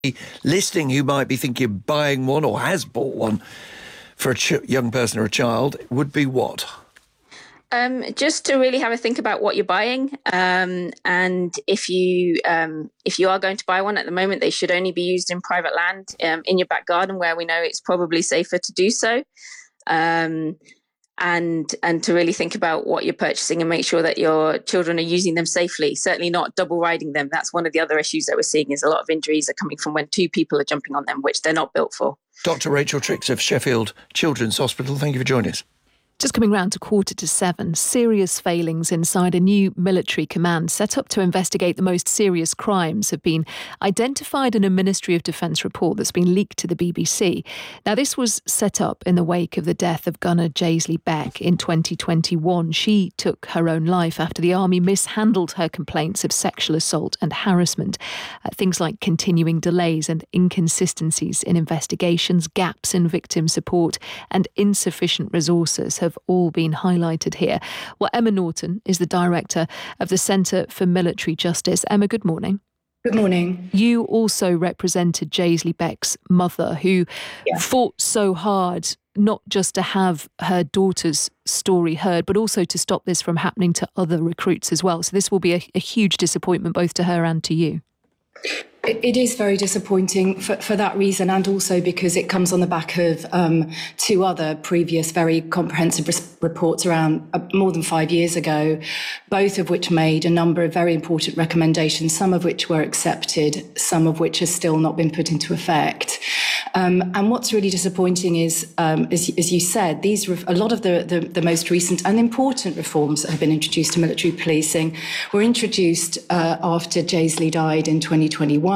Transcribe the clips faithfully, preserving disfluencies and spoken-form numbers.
listening who might be thinking of buying one or has bought one for a ch- young person or a child would be what? Um, just to really have a think about what you're buying, um, and if you um, if you are going to buy one at the moment, they should only be used in private land, um, in your back garden, where we know it's probably safer to do so. Um, and and to really think about what you're purchasing and make sure that your children are using them safely. Certainly not double riding them. That's one of the other issues that we're seeing, is a lot of injuries are coming from when two people are jumping on them, which they're not built for. Doctor Rachel Trix of Sheffield Children's Hospital, thank you for joining us. Just coming round to quarter to seven, serious failings inside a new military command set up to investigate the most serious crimes have been identified in a Ministry of Defence report that's been leaked to the B B C. Now, this was set up in the wake of the death of gunner Jaisley Beck in twenty twenty-one. She took her own life after the army mishandled her complaints of sexual assault and harassment. Uh, things like continuing delays and inconsistencies in investigations, gaps in victim support and insufficient resources have all been highlighted here. Well, Emma Norton is the director of the Centre for Military Justice. Emma, good morning. Good morning. You also represented Jaisley Beck's mother, who yeah. fought so hard not just to have her daughter's story heard, but also to stop this from happening to other recruits as well. So this will be a, a huge disappointment both to her and to you. It is very disappointing for, for that reason, and also because it comes on the back of um, two other previous very comprehensive res- reports around uh, more than five years ago, both of which made a number of very important recommendations, some of which were accepted, some of which have still not been put into effect. Um, and what's really disappointing is, um, as, as you said, these ref- a lot of the, the, the most recent and important reforms that have been introduced to military policing were introduced uh, after Jaisley died in twenty twenty-one.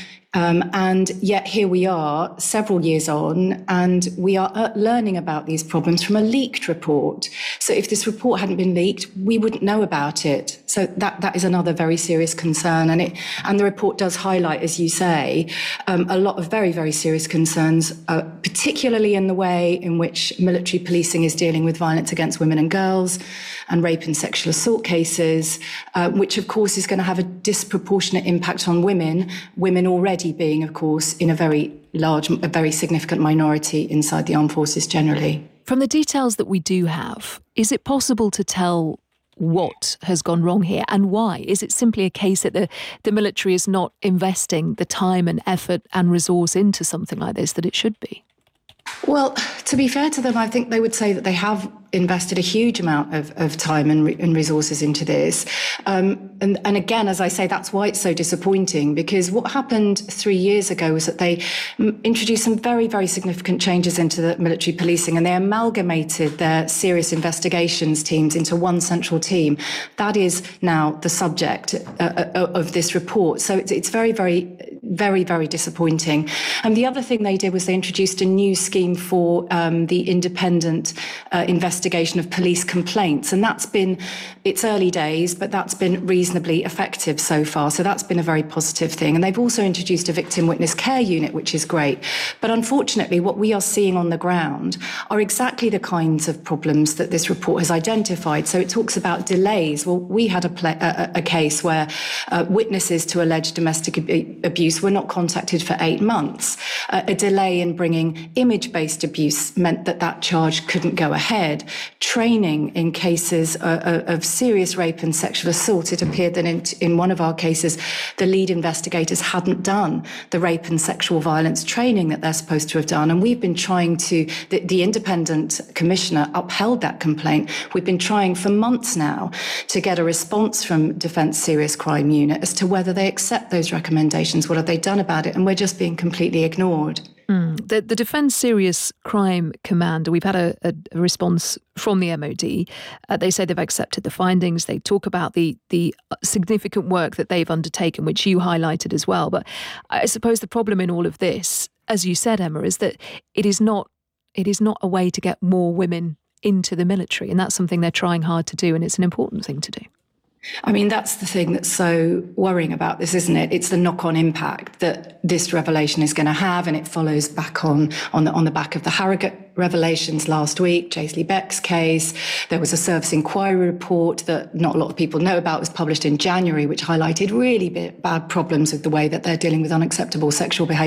Um, and yet here we are several years on, and we are uh, learning about these problems from a leaked report. So if this report hadn't been leaked, we wouldn't know about it. So that that is another very serious concern. And it and the report does highlight, as you say, um, a lot of very, very serious concerns, uh, particularly in the way in which military policing is dealing with violence against women and girls and rape and sexual assault cases, uh, which of course is going to have a disproportionate impact on women, women already being, of course, in a very large, a very significant minority inside the armed forces generally. From the details that we do have, is it possible to tell what has gone wrong here and why? Is it simply a case that the, the military is not investing the time and effort and resource into something like this that it should be? Well, to be fair to them, I think they would say that they have invested a huge amount of, of time and, re- and resources into this. Um, and, and again, as I say, that's why it's so disappointing, because what happened three years ago was that they m- introduced some very, very significant changes into the military policing, and they amalgamated their serious investigations teams into one central team. That is now the subject uh, of this report. So it's, it's very, very, very, very disappointing. And the other thing they did was they introduced a new scheme for um, the independent uh, investigation of police complaints. And that's been, it's early days, but that's been reasonably effective so far. So that's been a very positive thing. And they've also introduced a victim witness care unit, which is great. But unfortunately, what we are seeing on the ground are exactly the kinds of problems that this report has identified. So it talks about delays. Well, we had a, play, a, a case where uh, witnesses to alleged domestic ab- abuse were not contacted for eight months. Uh, a delay in bringing image-based abuse meant that that charge couldn't go ahead. Training in cases uh, of serious rape and sexual assault, it appeared that in, in one of our cases, the lead investigators hadn't done the rape and sexual violence training that they're supposed to have done. And we've been trying to, the, the independent commissioner upheld that complaint. We've been trying for months now to get a response from Defence Serious Crime Unit as to whether they accept those recommendations. What have they done about it? And we're just being completely ignored. Mm. The, the Defence Serious Crime Command, we've had a, a, a response from the M O D. Uh, they say they've accepted the findings. They talk about the the significant work that they've undertaken, which you highlighted as well. But I suppose the problem in all of this, as you said, Emma, is that it is not it is not a way to get more women into the military, and that's something they're trying hard to do, and it's an important thing to do. I mean, that's the thing that's so worrying about this, isn't it? It's the knock-on impact that this revelation is going to have, and it follows back on on the on the back of the Harrogate revelations last week, Jaisley Beck's case. There was a service inquiry report that not a lot of people know about, was published in January, which highlighted really bad problems with the way that they're dealing with unacceptable sexual behaviour